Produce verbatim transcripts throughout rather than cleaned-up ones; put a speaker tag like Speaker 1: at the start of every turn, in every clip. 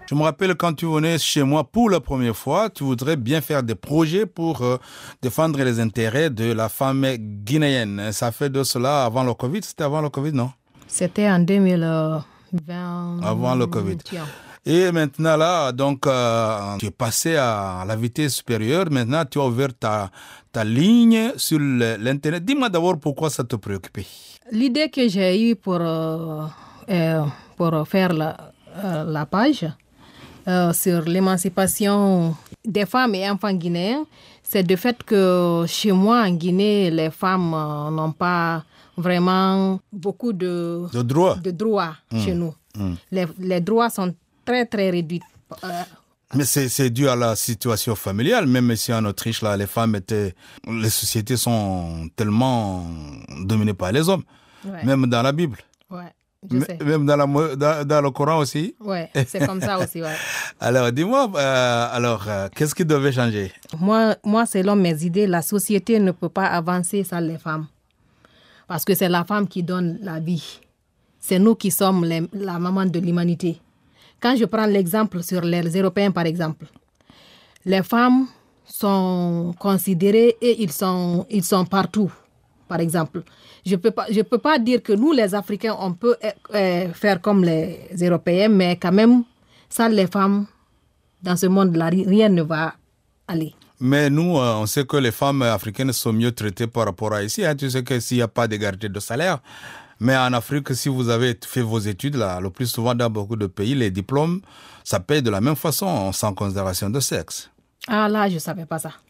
Speaker 1: Je me rappelle quand tu venais chez moi pour la première fois, tu voudrais bien faire des projets pour euh, défendre les intérêts de la femme guinéenne. Ça fait de cela avant le Covid. C'était avant le Covid, non?
Speaker 2: C'était en deux mille vingt.
Speaker 1: Avant le Covid. Et maintenant, là, donc, euh, tu es passé à la vitesse supérieure. Maintenant, tu as ouvert ta, ta ligne sur le, l'Internet. Dis-moi d'abord pourquoi ça te préoccupait.
Speaker 2: L'idée que j'ai eue pour, euh, euh, pour faire la, euh, la page euh, sur l'émancipation des femmes et enfants guinéens, c'est le fait que chez moi, en Guinée, les femmes euh, n'ont pas vraiment beaucoup de,
Speaker 1: de droits,
Speaker 2: de droits mmh. chez nous.
Speaker 1: Mmh.
Speaker 2: Les, les droits sont très, très réduits. Euh,
Speaker 1: Mais c'est, c'est dû à la situation familiale. Même ici en Autriche, là, les femmes étaient... Les sociétés sont tellement dominées par les hommes. Ouais. Même dans la Bible.
Speaker 2: Ouais, je sais.
Speaker 1: Même dans, la, dans, dans le Coran aussi.
Speaker 2: Oui, c'est comme ça aussi, ouais.
Speaker 1: Alors, dis-moi, euh, alors, euh, qu'est-ce qui devait changer?
Speaker 2: Moi, moi, selon mes idées, la société ne peut pas avancer sans les femmes. Parce que c'est la femme qui donne la vie. C'est nous qui sommes les, la maman de l'humanité. Quand je prends l'exemple sur les Européens, par exemple, les femmes sont considérées et ils sont, ils sont partout, par exemple. Je peux pas, je peux pas dire que nous, les Africains, on peut euh, faire comme les Européens, mais quand même, sans les femmes, dans ce monde-là, rien ne va aller.
Speaker 1: Mais nous, euh, on sait que les femmes africaines sont mieux traitées par rapport à ici. Hein. Tu sais que s'il n'y a pas d'égalité de salaire, mais en Afrique, si vous avez fait vos études, là, le plus souvent dans beaucoup de pays, les diplômes, ça paye de la même façon, sans considération de sexe.
Speaker 2: Ah là, je ne savais pas ça.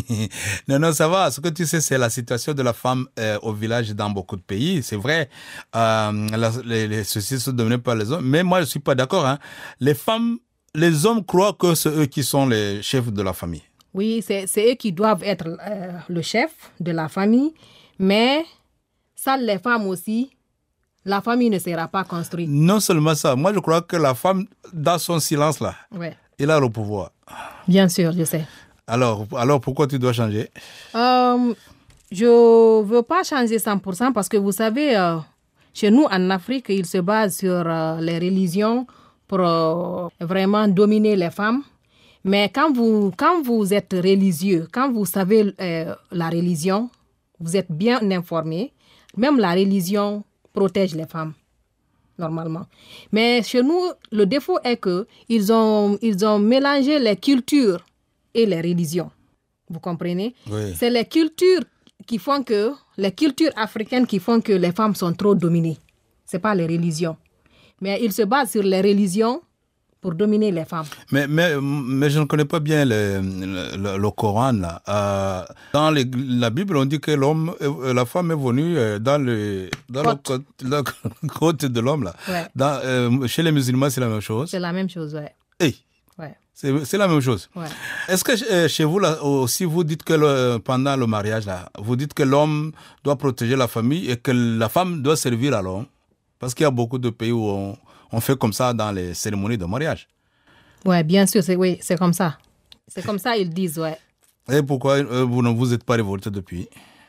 Speaker 1: non, non, ça va. Ce que tu sais, c'est la situation de la femme euh, au village dans beaucoup de pays. C'est vrai, euh, la, les, les sociétés sont dominées par les hommes. Mais moi, je ne suis pas d'accord. Hein. Les femmes, les hommes croient que c'est eux qui sont les chefs de la famille.
Speaker 2: Oui, c'est, c'est eux qui doivent être euh, le chef de la famille. Mais sans les femmes aussi, la famille ne sera pas construite.
Speaker 1: Non seulement ça. Moi, je crois que la femme, dans son silence, là,
Speaker 2: ouais.
Speaker 1: elle a le pouvoir.
Speaker 2: Bien sûr, je sais.
Speaker 1: Alors, alors pourquoi tu dois changer?
Speaker 2: euh, Je ne veux pas changer cent pour cent parce que vous savez, euh, chez nous en Afrique, ils se basent sur euh, les religions pour euh, vraiment dominer les femmes. Mais quand vous, quand vous êtes religieux, quand vous savez euh, la religion, vous êtes bien informé, même la religion protège les femmes. Normalement. Mais chez nous, le défaut est qu'ils ont, ils ont mélangé les cultures et les religions. Vous comprenez?
Speaker 1: Oui.
Speaker 2: C'est les cultures qui font que, les cultures africaines qui font que les femmes sont trop dominées. Ce n'est pas les religions. Mais ils se basent sur les religions pour dominer les femmes.
Speaker 1: Mais, mais, mais je ne connais pas bien le, le, le Coran. Là. Euh, dans les, la Bible, on dit que l'homme, la femme est venue dans le, dans
Speaker 2: côte.
Speaker 1: le, le côte de l'homme. Là.
Speaker 2: Ouais.
Speaker 1: Dans, euh, chez les musulmans, c'est la même chose.
Speaker 2: C'est la même chose, oui.
Speaker 1: Hey.
Speaker 2: Ouais.
Speaker 1: C'est, c'est la même chose.
Speaker 2: Ouais.
Speaker 1: Est-ce que euh, chez vous, là, aussi, vous dites que le, pendant le mariage, là, vous dites que l'homme doit protéger la famille et que la femme doit servir à l'homme? Parce qu'il y a beaucoup de pays où on... On fait comme ça dans les cérémonies de mariage.
Speaker 2: Oui, bien sûr, c'est, oui, c'est comme ça. C'est comme ça, ils disent, ouais.
Speaker 1: Et pourquoi euh, vous ne vous êtes pas révolté depuis?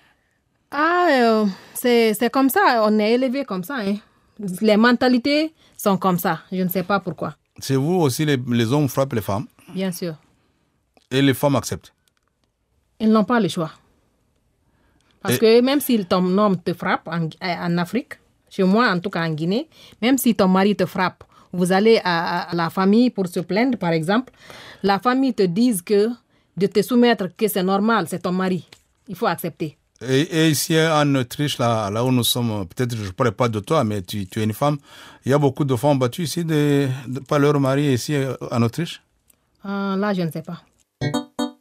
Speaker 2: Ah, euh, c'est, c'est comme ça, on est élevé comme ça. Hein. Les mentalités sont comme ça, je ne sais pas pourquoi.
Speaker 1: Chez vous aussi, les, les hommes frappent les femmes?
Speaker 2: Bien sûr.
Speaker 1: Et les femmes acceptent?
Speaker 2: Ils n'ont pas le choix. Parce et... que même si ton homme te frappe en, en Afrique, chez moi, en tout cas en Guinée, même si ton mari te frappe, vous allez à, à la famille pour se plaindre, par exemple, la famille te dit que de te soumettre, que c'est normal, c'est ton mari. Il faut accepter.
Speaker 1: Et, et ici, en Autriche, là, là où nous sommes, peut-être je ne parle pas de toi, mais tu, tu es une femme, il y a beaucoup de femmes battues ici de, de, par leur mari ici en Autriche?
Speaker 2: euh, Là, je ne sais pas.